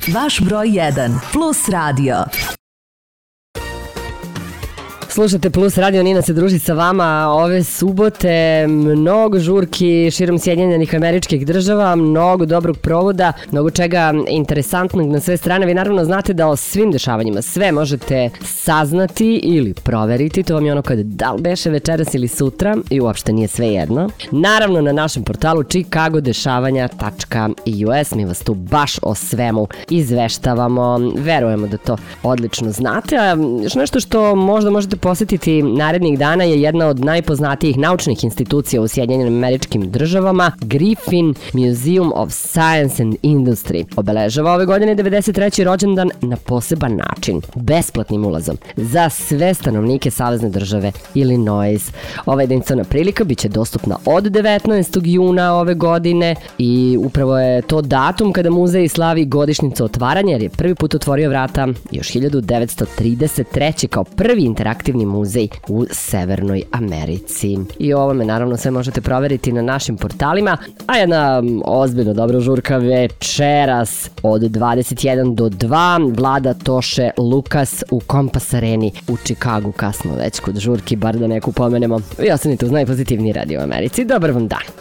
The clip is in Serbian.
Vaš broj 1 Plus Radio. Slušate Plus Radio, Nina se druži sa vama ove subote, mnogo žurki širom Sjedinjenih Američkih Država, mnogo dobrog provoda, mnogo čega interesantnog na sve strane. Vi naravno znate da o svim dešavanjima sve možete saznati ili proveriti, to vam je ono kada da li beše večeras ili sutra i uopšte nije sve jedno. Naravno na našem portalu chicagodešavanja.us, mi vas tu baš o svemu izveštavamo, verujemo da to odlično znate, a još nešto što možda možete posetiti narednih dana je jedna od najpoznatijih naučnih institucija u Sjedinjenim Američkim Državama, Griffin Museum of Science and Industry. Obeležava ove godine 93. rođendan na poseban način, besplatnim ulazom za sve stanovnike Savezne države Illinois. Ova jedinstvena prilika biće dostupna od 19. juna ove godine i upravo je to datum kada muzej slavi godišnjicu otvaranja, jer je prvi put otvorio vrata još 1933. kao prvi interaktivni muzej u Severnoj Americi. I o ovome naravno sve možete proveriti na našim portalima, a jedna ozbiljno dobra žurka večeras od 21 do 2 Vlada Toše Lukas u Kompas Areni u Chicagu, kasno već kod žurki, bar da neku pomenemo. I ostanite uz najpozitivniji radio u Americi. Dobar vam dan!